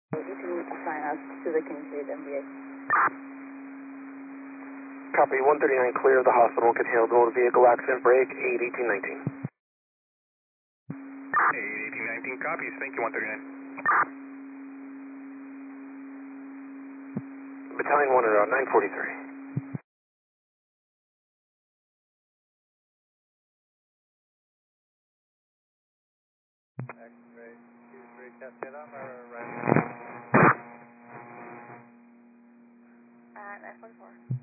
You can assign us to the Kincaid MBA. Copy, 139 clear of the hospital. Can handle the motor vehicle accident. Break 81819. 81819 copies. Thank you, 139. Battalion 1 around 943. X-ray, Q3, Cascade on or right? 944.